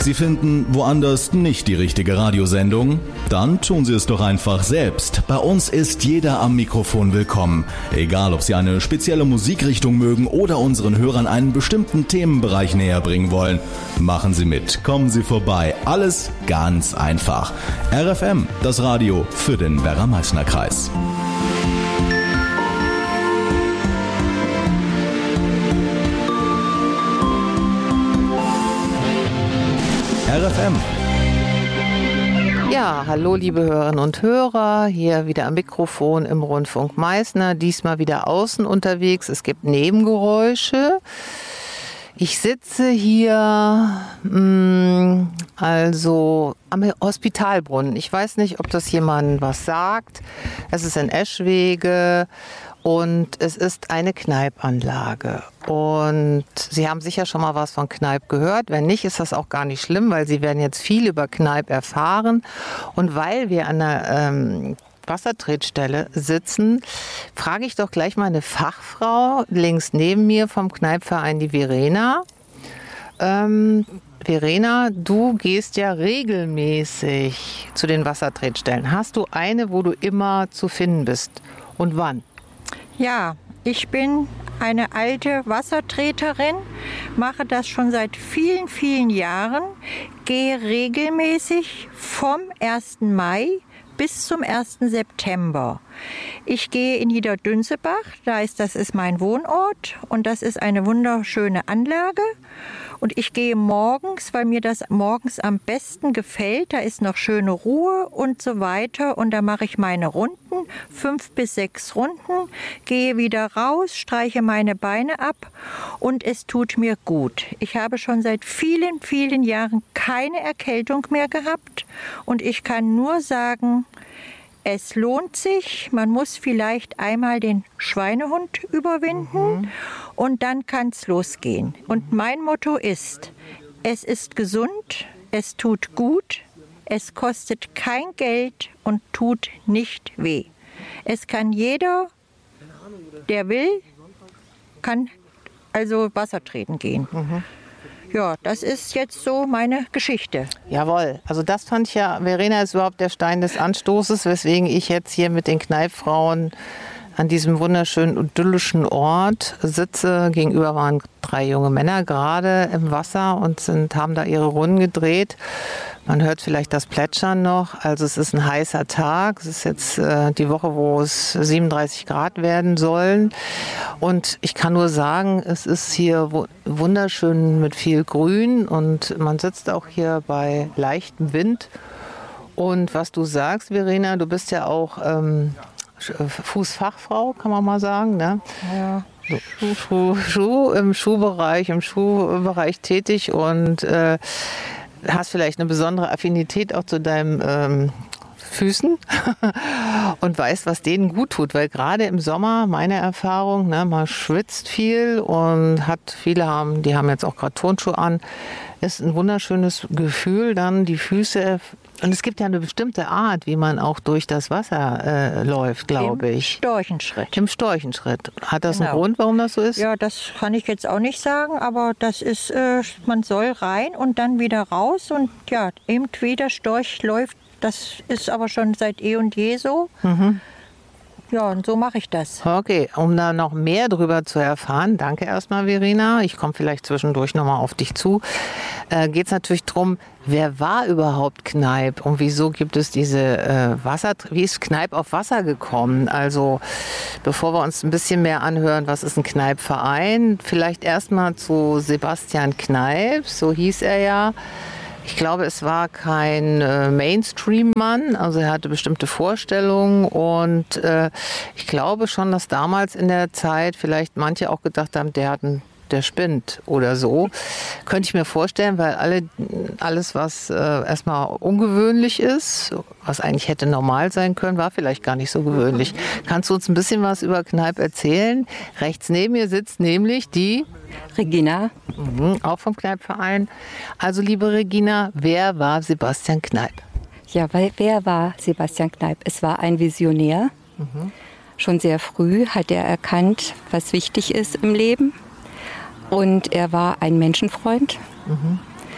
Sie finden woanders nicht die richtige Radiosendung? Dann tun Sie es doch einfach selbst. Bei uns ist jeder am Mikrofon willkommen. Egal, ob Sie eine spezielle Musikrichtung mögen oder unseren Hörern einen bestimmten Themenbereich näher bringen wollen. Machen Sie mit, kommen Sie vorbei. Alles ganz einfach. RFM, das Radio für den Werra-Meißner-Kreis. RFM. Ja, hallo liebe Hörerinnen und Hörer, hier wieder am Mikrofon im Rundfunk Meißner, diesmal wieder außen unterwegs, es gibt Nebengeräusche. Ich sitze hier also am Hospitalbrunnen. Ich weiß nicht, ob das jemandem was sagt. Es ist in Eschwege und es ist eine Kneipanlage. Und Sie haben sicher schon mal was von Kneipp gehört. Wenn nicht, ist das auch gar nicht schlimm, weil Sie werden jetzt viel über Kneipp erfahren. Und weil wir an der Wassertretstelle sitzen, frage ich doch gleich mal eine Fachfrau links neben mir vom Kneippverein, die Verena. Verena, du gehst ja regelmäßig zu den Wassertretstellen. Hast du eine, wo du immer zu finden bist? Und wann? Ja, ich bin eine alte Wassertreterin, mache das schon seit vielen, vielen Jahren, gehe regelmäßig vom 1. Mai bis zum 1. September. Ich gehe in Niederdünzebach, das ist mein Wohnort und das ist eine wunderschöne Anlage. Und ich gehe morgens, weil mir das morgens am besten gefällt. Da ist noch schöne Ruhe und so weiter. Und da mache ich meine Runden, 5 bis 6 Runden, gehe wieder raus, streiche meine Beine ab und es tut mir gut. Ich habe schon seit vielen, vielen Jahren keine Erkältung mehr gehabt. Und ich kann nur sagen, es lohnt sich. Man muss vielleicht einmal den Schweinehund überwinden und dann kann es losgehen. Und mein Motto ist, es ist gesund, es tut gut, es kostet kein Geld und tut nicht weh. Es kann jeder, der will, kann also Wasser treten gehen. Ja, das ist jetzt so meine Geschichte. Jawohl, also das fand ich ja, Verena ist überhaupt der Stein des Anstoßes, weswegen ich jetzt hier mit den Kneippfrauen an diesem wunderschönen idyllischen Ort sitze. Gegenüber waren 3 junge Männer gerade im Wasser und haben da ihre Runden gedreht. Man hört vielleicht das Plätschern noch. Also es ist ein heißer Tag. Es ist jetzt die Woche, wo es 37 Grad werden sollen. Und ich kann nur sagen, es ist hier wunderschön mit viel Grün und man sitzt auch hier bei leichtem Wind. Und was du sagst, Verena, du bist ja auch Fußfachfrau, kann man mal sagen, ne? Ja. Im Schuhbereich tätig und hast vielleicht eine besondere Affinität auch zu deinen Füßen und weißt, was denen gut tut, weil gerade im Sommer, meine Erfahrung, ne, man schwitzt viel und die haben jetzt auch gerade Turnschuhe an, ist ein wunderschönes Gefühl, dann die Füße. Und es gibt ja eine bestimmte Art, wie man auch durch das Wasser läuft, glaube ich. Im Storchenschritt. Hat das einen Grund, warum das so ist? Ja, das kann ich jetzt auch nicht sagen, aber das ist, man soll rein und dann wieder raus und ja, eben wie der Storch läuft, das ist aber schon seit eh und je so. Ja, und so mache ich das. Okay, um da noch mehr drüber zu erfahren, danke erstmal, Verena. Ich komme vielleicht zwischendurch nochmal auf dich zu. Geht es natürlich darum, wer war überhaupt Kneipp und wieso gibt es diese wie ist Kneipp auf Wasser gekommen? Also bevor wir uns ein bisschen mehr anhören, was ist ein Kneippverein, vielleicht erstmal zu Sebastian Kneipp, so hieß er ja. Ich glaube, es war kein Mainstream-Mann, also er hatte bestimmte Vorstellungen und ich glaube schon, dass damals in der Zeit vielleicht manche auch gedacht haben, der spinnt oder so. Könnte ich mir vorstellen, weil alles, was erstmal ungewöhnlich ist, was eigentlich hätte normal sein können, war vielleicht gar nicht so gewöhnlich. Kannst du uns ein bisschen was über Kneipp erzählen? Rechts neben mir sitzt nämlich die Regina. Auch vom Kneippverein. Also liebe Regina, wer war Sebastian Kneipp? Ja, wer war Sebastian Kneipp? Es war ein Visionär. Schon sehr früh hat er erkannt, was wichtig ist im Leben. Und er war ein Menschenfreund.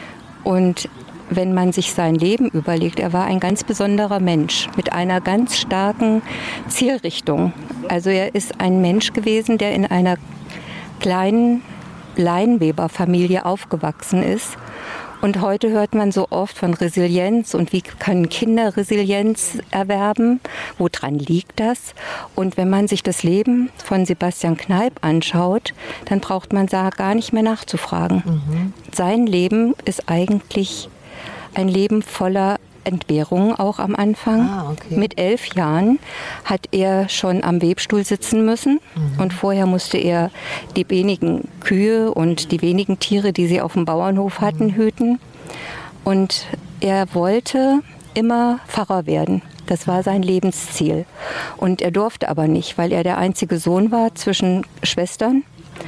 Und wenn man sich sein Leben überlegt, er war ein ganz besonderer Mensch mit einer ganz starken Zielrichtung. Also er ist ein Mensch gewesen, der in einer kleinen Leinweberfamilie aufgewachsen ist. Und heute hört man so oft von Resilienz und wie können Kinder Resilienz erwerben, woran liegt das? Und wenn man sich das Leben von Sebastian Kneipp anschaut, dann braucht man da gar nicht mehr nachzufragen. Sein Leben ist eigentlich ein Leben voller Entbehrungen auch am Anfang. Okay. Mit 11 Jahren hat er schon am Webstuhl sitzen müssen und vorher musste er die wenigen Kühe und die wenigen Tiere, die sie auf dem Bauernhof hatten, hüten. Und er wollte immer Pfarrer werden. Das war sein Lebensziel. Und er durfte aber nicht, weil er der einzige Sohn war zwischen Schwestern.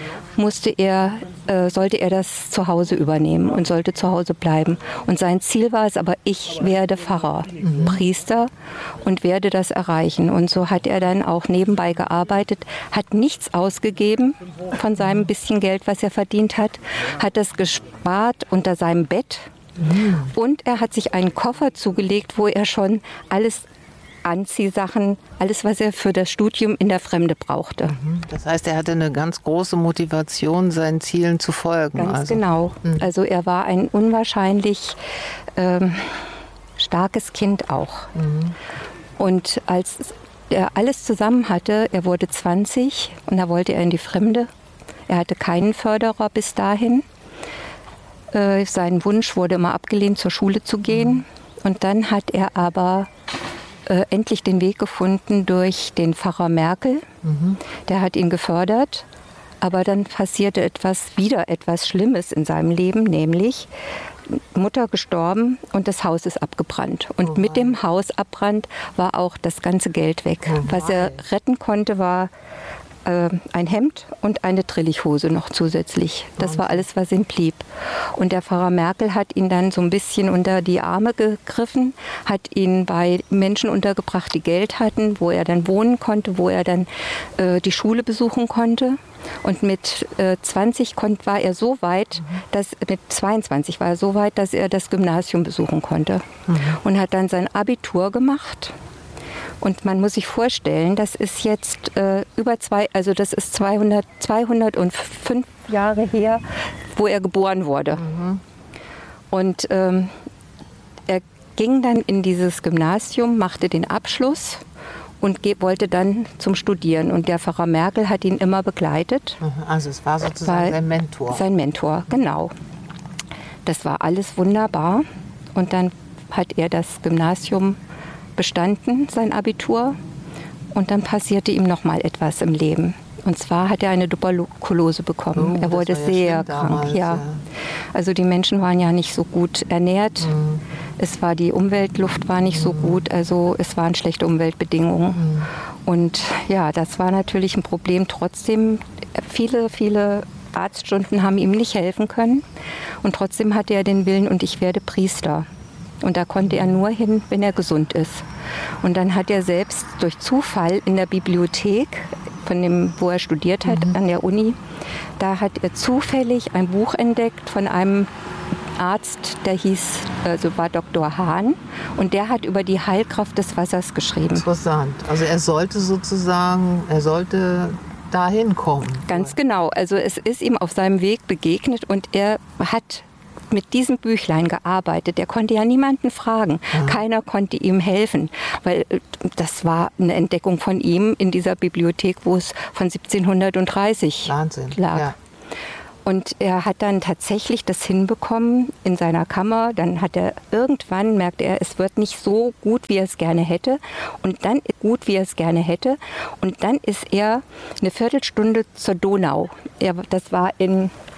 Sollte er das zu Hause übernehmen und sollte zu Hause bleiben. Und sein Ziel war es aber, ich werde Pfarrer, Priester und werde das erreichen. Und so hat er dann auch nebenbei gearbeitet, hat nichts ausgegeben von seinem bisschen Geld, was er verdient hat das gespart unter seinem Bett. Und er hat sich einen Koffer zugelegt, wo er schon alles Anziehsachen, alles, was er für das Studium in der Fremde brauchte. Das heißt, er hatte eine ganz große Motivation, seinen Zielen zu folgen. Ganz genau. Also er war ein unwahrscheinlich starkes Kind auch. Und als er alles zusammen hatte, er wurde 20 und da wollte er in die Fremde. Er hatte keinen Förderer bis dahin. Sein Wunsch wurde immer abgelehnt, zur Schule zu gehen. Und dann hat er aber endlich den Weg gefunden durch den Pfarrer Merkel. Der hat ihn gefördert. Aber dann passierte wieder etwas Schlimmes in seinem Leben, nämlich Mutter gestorben und das Haus ist abgebrannt. Und mit dem Hausabbrand war auch das ganze Geld weg. Was er retten konnte, war ein Hemd und eine Trillichhose noch zusätzlich. Das war alles, was ihm blieb. Und der Pfarrer Merkel hat ihn dann so ein bisschen unter die Arme gegriffen, hat ihn bei Menschen untergebracht, die Geld hatten, wo er dann wohnen konnte, wo er dann die Schule besuchen konnte. Und mit 22 war er so weit, dass er das Gymnasium besuchen konnte. Und hat dann sein Abitur gemacht. Und man muss sich vorstellen, das ist jetzt das ist 205 Jahre her, wo er geboren wurde. Und er ging dann in dieses Gymnasium, machte den Abschluss und wollte dann zum Studieren. Und der Pfarrer Merkel hat ihn immer begleitet. Also es war sozusagen sein Mentor. Sein Mentor, genau. Das war alles wunderbar. Und dann hat er das Gymnasium bestanden, sein Abitur. Und dann passierte ihm noch mal etwas im Leben. Und zwar hat er eine Tuberkulose bekommen. Er wurde sehr krank. Damals, ja. Also die Menschen waren ja nicht so gut ernährt. Die Umweltluft war nicht so gut. Also es waren schlechte Umweltbedingungen. Und ja, das war natürlich ein Problem. Trotzdem, viele Arztstunden haben ihm nicht helfen können. Und trotzdem hatte er den Willen, und ich werde Priester. Und da konnte er nur hin, wenn er gesund ist. Und dann hat er selbst durch Zufall in der Bibliothek, wo er studiert hat, an der Uni, da hat er zufällig ein Buch entdeckt von einem Arzt, der war Dr. Hahn. Und der hat über die Heilkraft des Wassers geschrieben. Interessant. Also er sollte dahin kommen. Ganz genau. Also es ist ihm auf seinem Weg begegnet und er hat mit diesem Büchlein gearbeitet. Er konnte ja niemanden fragen. Keiner konnte ihm helfen, weil das war eine Entdeckung von ihm in dieser Bibliothek, wo es von 1730 lag. Ja. Und er hat dann tatsächlich das hinbekommen in seiner Kammer. Dann merkte er, es wird nicht so gut, wie er es gerne hätte. Und dann ist er eine Viertelstunde zur Donau. Das war in